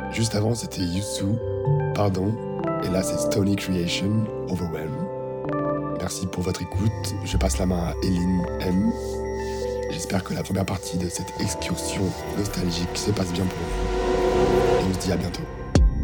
Juste avant, c'était Yusu, Pardon. Et là, c'est Stony Creation, Overwhelm. Merci pour votre écoute. Je passe la main à Eline M. J'espère que la première partie de cette excursion nostalgique se passe bien pour vous. Et on se dit à bientôt.